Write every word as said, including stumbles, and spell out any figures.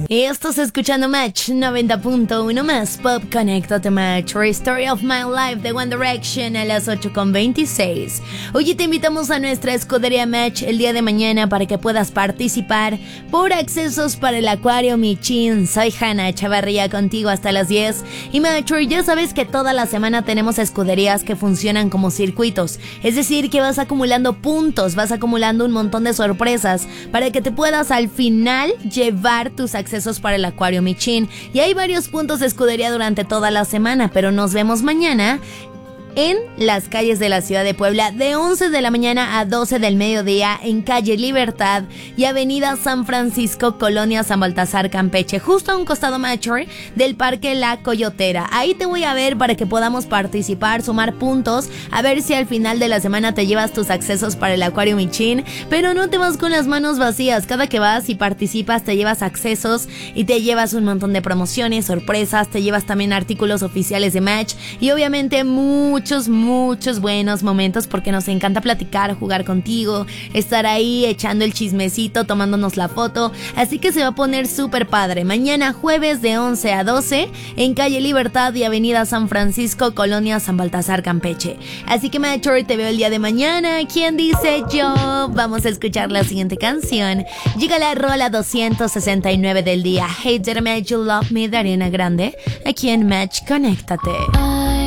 Y estás escuchando Match noventa punto uno más Pop. Conéctate Match, Story of My Life de One Direction a las ocho con veintiséis. Hoy te invitamos a nuestra escudería Match el día de mañana para que puedas participar por accesos para el Acuario Michin. Soy Hanna Chavarría contigo hasta las diez. Y Match, ya sabes que toda la semana tenemos escuderías que funcionan como circuitos. Es decir, que vas acumulando puntos, vas acumulando un montón de sorpresas para que te puedas al final llevar tus accesos para el Acuario Michin. Y hay varios puntos de escudería durante toda la semana, pero nos vemos mañana en las calles de la ciudad de Puebla de once de la mañana a doce del mediodía en calle Libertad y avenida San Francisco, colonia San Baltasar, Campeche, justo a un costado mayor del Parque La Coyotera. Ahí te voy a ver para que podamos participar, sumar puntos, a ver si al final de la semana te llevas tus accesos para el Acuario Michin, pero no te vas con las manos vacías. Cada que vas y participas te llevas accesos y te llevas un montón de promociones, sorpresas, te llevas también artículos oficiales de Match y obviamente mucho Muchos, muchos buenos momentos porque nos encanta platicar, jugar contigo, estar ahí echando el chismecito, tomándonos la foto, así que se va a poner súper padre. Mañana jueves de once a doce en calle Libertad y avenida San Francisco, colonia San Baltasar, Campeche. Así que Mature, te veo el día de mañana. ¿Quién dice yo? Vamos a escuchar la siguiente canción. Llega la rola doscientos sesenta y nueve del día. Hey, did I make you love me, de Ariana Grande, aquí en Match. Conéctate.